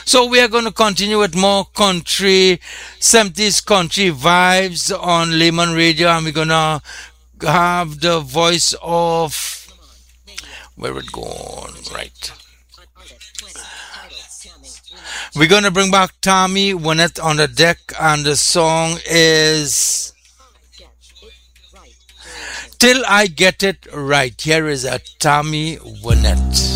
So we are going to continue with more country, 70s country vibes on Lemon Radio, and we're going to have the voice of where it going, right? We're going to bring back Tommy Wynette on the deck, and the song is Till I Get It Right. Here is a Tommy Wynette.